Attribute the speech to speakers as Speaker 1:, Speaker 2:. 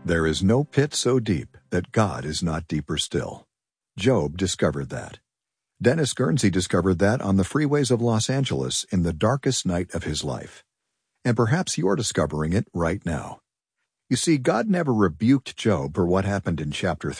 Speaker 1: There is no pit so deep that God is not deeper still. Job discovered that. Dennis Guernsey discovered that on the freeways of Los Angeles in the darkest night of his life. And perhaps you're discovering it right now. You see, God never rebuked Job for what happened in chapter